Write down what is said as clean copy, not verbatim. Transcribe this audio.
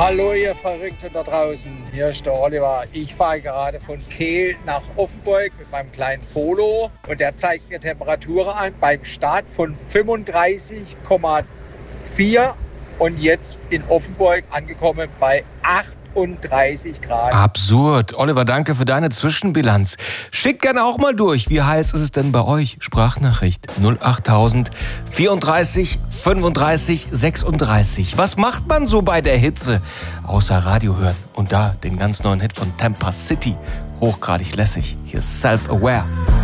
Hallo ihr Verrückten da draußen, hier ist der Oliver. Ich fahre gerade von Kehl nach Offenburg mit meinem kleinen Polo und der zeigt mir Temperaturen an beim Start von 35,4 und jetzt in Offenburg angekommen bei 38 Grad. Absurd. Oliver, danke für deine Zwischenbilanz. Schickt gerne auch mal durch. Wie heiß ist es denn bei euch? Sprachnachricht 08000 34 35 36. Was macht man so bei der Hitze? Außer Radio hören. Und da den ganz neuen Hit von Tampa City. Hochgradig lässig. Hier ist Self-Aware.